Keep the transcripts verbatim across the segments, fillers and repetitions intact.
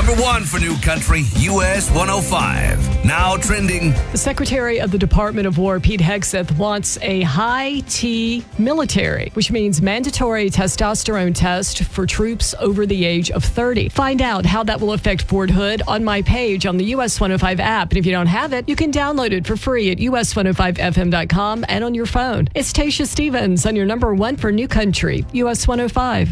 Number one for New Country, U S one oh five. Now trending. The Secretary of the Department of War, Pete Hegseth, wants a high-T military, which means mandatory testosterone test for troops over the age of thirty. Find out how that will affect Fort Hood on my page on the U S one oh five app. And if you don't have it, you can download it for free at U S one oh five F M dot com and on your phone. It's Tasha Stevens on your number one for New Country, U S one oh five.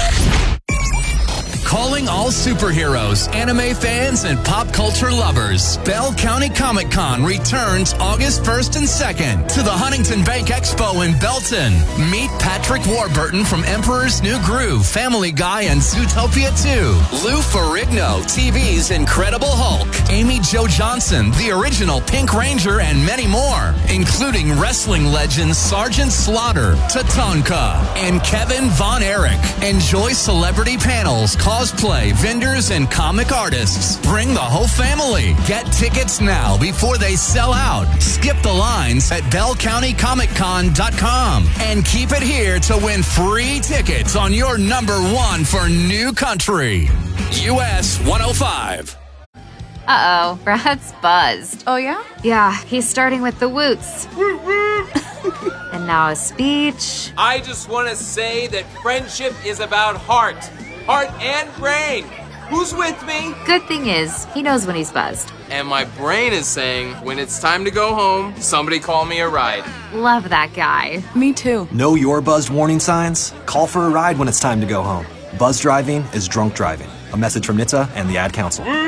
Calling all superheroes, anime fans, and pop culture lovers. Bell County Comic Con returns August first and second to the Huntington Bank Expo in Belton. Meet Patrick Warburton from Emperor's New Groove, Family Guy, and Zootopia two. Lou Ferrigno, T V's Incredible Hulk. Amy Jo Johnson, the original Pink Ranger, and many more, including wrestling legends Sergeant Slaughter, Tatanka, and Kevin Von Erich. Enjoy celebrity panels, cosplay, vendors, and comic artists. Bring the whole family. Get tickets now before they sell out. Skip the lines at bell county comic con dot com and keep it here to win free tickets on your number one for New Country, U S one oh five. Uh-oh, Brad's buzzed. Oh, yeah? Yeah, he's starting with the woots. And now a speech. I just want to say that friendship is about heart. Heart and brain. Who's with me? Good thing is, he knows when he's buzzed. And my brain is saying, when it's time to go home, somebody call me a ride. Love that guy. Me too. Know your buzzed warning signs? Call for a ride when it's time to go home. Buzz driving is drunk driving. A message from N H T S A and the Ad Council.